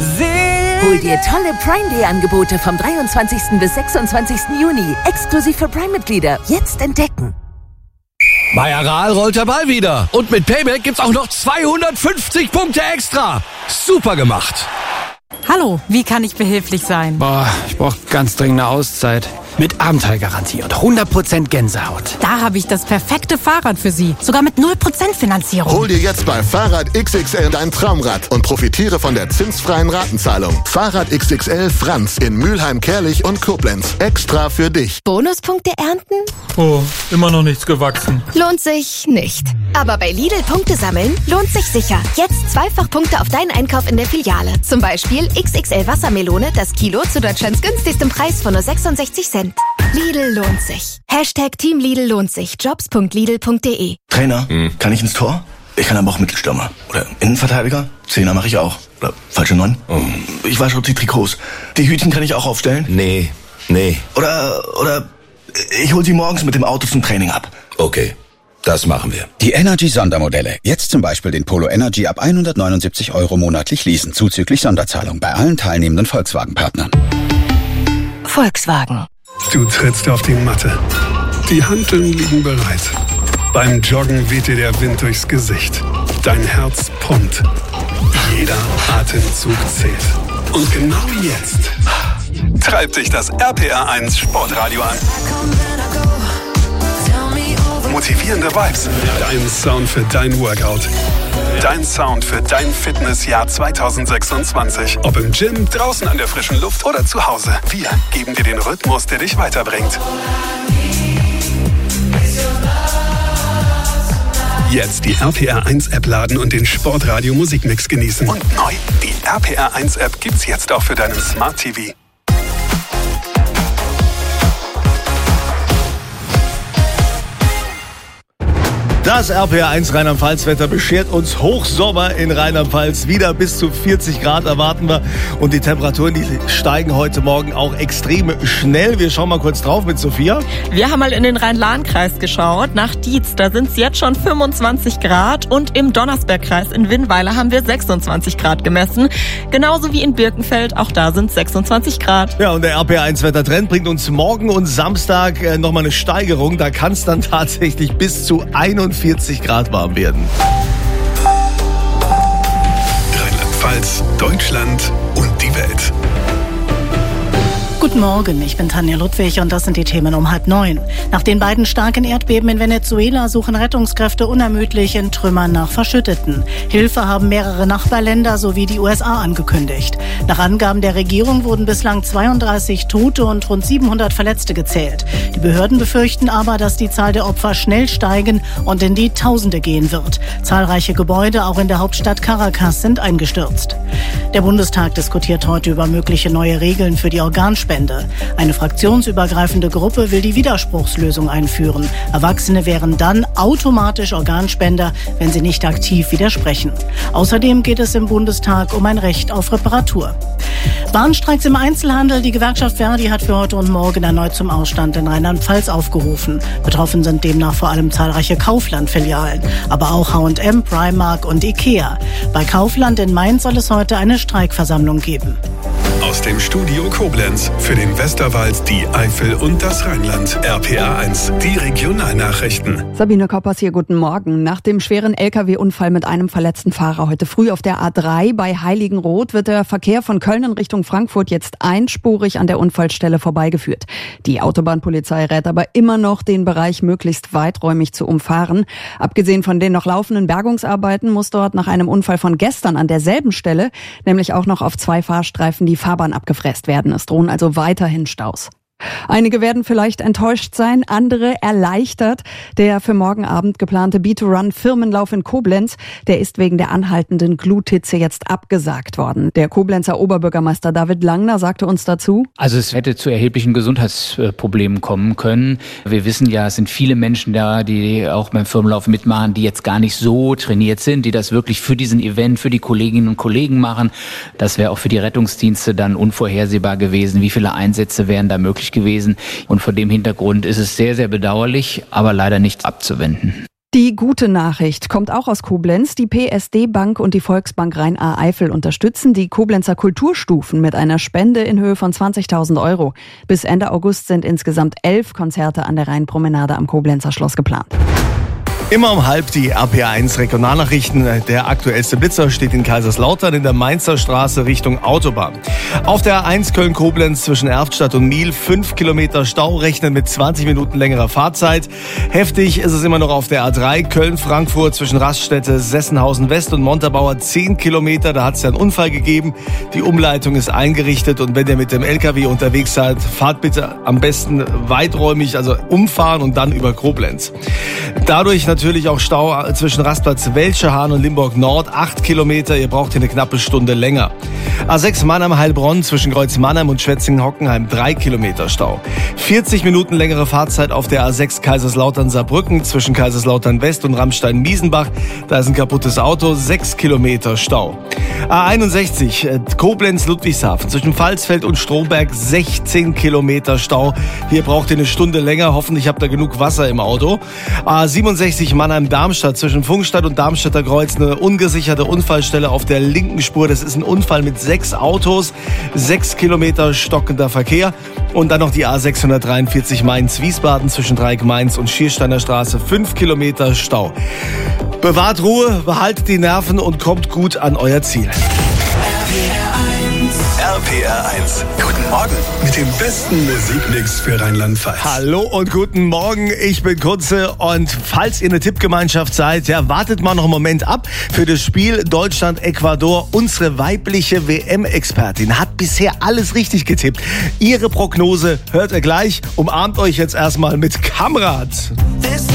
Hol dir tolle Prime Day Angebote vom 23. bis 26. Juni. Exklusiv für Prime-Mitglieder. Jetzt entdecken. Bei Aral rollt der Ball wieder. Und mit Payback gibt's auch noch 250 Punkte extra. Super gemacht. Hallo, wie kann ich behilflich sein? Ich brauche ganz dringend eine Auszeit. Mit Abenteuergarantie und 100% Gänsehaut. Da habe ich das perfekte Fahrrad für Sie. Sogar mit 0% Finanzierung. Hol dir jetzt bei Fahrrad XXL dein Traumrad und profitiere von der zinsfreien Ratenzahlung. Fahrrad XXL Franz in Mülheim, Kerlich und Koblenz. Extra für dich. Bonuspunkte ernten? Oh, immer noch nichts gewachsen. Lohnt sich nicht. Aber bei Lidl Punkte sammeln lohnt sich sicher. Jetzt Zweifachpunkte auf deinen Einkauf in der Filiale. Zum Beispiel XXL Wassermelone, das Kilo zu Deutschlands günstigstem Preis von nur 66 Cent. Lidl lohnt sich. Hashtag Team Lidl lohnt sich. Jobs.lidl.de. Trainer, kann ich ins Tor? Ich kann aber auch Mittelstürmer. Oder Innenverteidiger? Zehner mache ich auch. Oder falsche 9? Ich wasche auch die Trikots. Die Hütchen kann ich auch aufstellen? Nee. Oder ich hol sie morgens mit dem Auto zum Training ab. Okay, das machen wir. Die Energy-Sondermodelle. Jetzt zum Beispiel den Polo Energy ab 179 € monatlich leasen, zuzüglich Sonderzahlung bei allen teilnehmenden Volkswagen-Partnern. Volkswagen. Du trittst auf die Matte. Die Hanteln liegen bereit. Beim Joggen weht dir der Wind durchs Gesicht. Dein Herz pumpt. Jeder Atemzug zählt. Und genau jetzt treibt dich das RPR1 Sportradio an. Motivierende Vibes. Dein Sound für dein Workout. Dein Sound für dein Fitnessjahr 2026. Ob im Gym, draußen an der frischen Luft oder zu Hause. Wir geben dir den Rhythmus, der dich weiterbringt. Jetzt die RPR1-App laden und den Sportradio Musikmix genießen. Und neu, die RPR1-App gibt's jetzt auch für deinen Smart TV. Das RPR1 Rheinland-Pfalz-Wetter beschert uns Hochsommer in Rheinland-Pfalz. Wieder bis zu 40 Grad erwarten wir. Und die Temperaturen, die steigen heute Morgen auch extrem schnell. Wir schauen mal kurz drauf mit Sophia. Wir haben mal in den Rhein-Lahn-Kreis geschaut. Nach Dietz, da sind es jetzt schon 25 Grad. Und im Donnersberg-Kreis in Winnweiler haben wir 26 Grad gemessen. Genauso wie in Birkenfeld, auch da sind es 26 Grad. Ja, und der RPR1-Wettertrend bringt uns morgen und Samstag nochmal eine Steigerung. Da kann es dann tatsächlich bis zu 41 Grad warm werden. Rheinland-Pfalz, Deutschland und die Welt. Guten Morgen, ich bin Tanja Ludwig und das sind die Themen um 8:30. Nach den beiden starken Erdbeben in Venezuela suchen Rettungskräfte unermüdlich in Trümmern nach Verschütteten. Hilfe haben mehrere Nachbarländer sowie die USA angekündigt. Nach Angaben der Regierung wurden bislang 32 Tote und rund 700 Verletzte gezählt. Die Behörden befürchten aber, dass die Zahl der Opfer schnell steigen und in die Tausende gehen wird. Zahlreiche Gebäude, auch in der Hauptstadt Caracas, sind eingestürzt. Der Bundestag diskutiert heute über mögliche neue Regeln für die Organspende. Eine fraktionsübergreifende Gruppe will die Widerspruchslösung einführen. Erwachsene wären dann automatisch Organspender, wenn sie nicht aktiv widersprechen. Außerdem geht es im Bundestag um ein Recht auf Reparatur. Warnstreiks im Einzelhandel. Die Gewerkschaft Verdi hat für heute und morgen erneut zum Ausstand in Rheinland-Pfalz aufgerufen. Betroffen sind demnach vor allem zahlreiche Kaufland-Filialen, aber auch H&M, Primark und Ikea. Bei Kaufland in Mainz soll es heute eine Streikversammlung geben. Aus dem Studio Koblenz für den Westerwald, die Eifel und das Rheinland. RPR1, die Regionalnachrichten. Sabine Koppers hier, guten Morgen. Nach dem schweren Lkw-Unfall mit einem verletzten Fahrer heute früh auf der A3 bei Heiligenroth wird der Verkehr von Köln in Richtung Frankfurt jetzt einspurig an der Unfallstelle vorbeigeführt. Die Autobahnpolizei rät aber immer noch, den Bereich möglichst weiträumig zu umfahren. Abgesehen von den noch laufenden Bergungsarbeiten muss dort nach einem Unfall von gestern an derselben Stelle nämlich auch noch auf 2 Fahrstreifen die Fahrbahn abgefräst werden. Es drohen also weiterhin Staus. Einige werden vielleicht enttäuscht sein, andere erleichtert. Der für morgen Abend geplante Beat-to-Run-Firmenlauf in Koblenz, der ist wegen der anhaltenden Gluthitze jetzt abgesagt worden. Der Koblenzer Oberbürgermeister David Langner sagte uns dazu: Also es hätte zu erheblichen Gesundheitsproblemen kommen können. Wir wissen ja, es sind viele Menschen da, die auch beim Firmenlauf mitmachen, die jetzt gar nicht so trainiert sind, die das wirklich für diesen Event, für die Kolleginnen und Kollegen machen. Das wäre auch für die Rettungsdienste dann unvorhersehbar gewesen. Wie viele Einsätze wären da möglich gewesen? Und vor dem Hintergrund ist es sehr, sehr bedauerlich, aber leider nicht abzuwenden. Die gute Nachricht kommt auch aus Koblenz. Die PSD Bank und die Volksbank Rhein-Ahr-Eifel unterstützen die Koblenzer Kulturstufen mit einer Spende in Höhe von 20.000 Euro. Bis Ende August sind insgesamt 11 Konzerte an der Rheinpromenade am Koblenzer Schloss geplant. Immer um 12 die RPA1 Regionalnachrichten. Der aktuellste Blitzer steht in Kaiserslautern in der Mainzer Straße Richtung Autobahn. Auf der A1 Köln-Koblenz zwischen Erftstadt und Miel 5 Kilometer Stau, rechnen mit 20 Minuten längerer Fahrzeit. Heftig ist es immer noch auf der A3 Köln-Frankfurt zwischen Raststätte, Sessenhausen West und Montabaur 10 Kilometer. Da hat es ja einen Unfall gegeben. Die Umleitung ist eingerichtet und wenn ihr mit dem LKW unterwegs seid, fahrt bitte am besten weiträumig, also umfahren und dann über Koblenz. Dadurch natürlich auch Stau zwischen Rastplatz Welschehahn und Limburg Nord, 8 Kilometer. Ihr braucht hier eine knappe Stunde länger. A6 Mannheim-Heilbronn zwischen Kreuz Mannheim und Schwetzingen-Hockenheim, 3 Kilometer Stau. 40 Minuten längere Fahrzeit auf der A6 Kaiserslautern-Saarbrücken zwischen Kaiserslautern West und Ramstein-Miesenbach. Da ist ein kaputtes Auto, 6 Kilometer Stau. A61 Koblenz-Ludwigshafen zwischen Pfalzfeld und Stromberg, 16 Kilometer Stau. Hier braucht ihr eine Stunde länger. Hoffentlich habt ihr genug Wasser im Auto. A67 Mannheim-Darmstadt zwischen Funkstadt und Darmstädter Kreuz, eine ungesicherte Unfallstelle auf der linken Spur. Das ist ein Unfall mit 6 Autos, 6 Kilometer stockender Verkehr. Und dann noch die A643 Mainz-Wiesbaden zwischen Dreieck-Mainz und Schiersteiner Straße, 5 Kilometer Stau. Bewahrt Ruhe, behaltet die Nerven und kommt gut an euer Ziel. RPR1. Guten Morgen mit dem besten Musikmix für Rheinland-Pfalz. Hallo und guten Morgen, ich bin Kunze und falls ihr eine Tippgemeinschaft seid, ja, wartet mal noch einen Moment ab für das Spiel Deutschland-Ecuador. Unsere weibliche WM-Expertin hat bisher alles richtig getippt. Ihre Prognose hört ihr gleich. Umarmt euch jetzt erstmal mit Kamrat.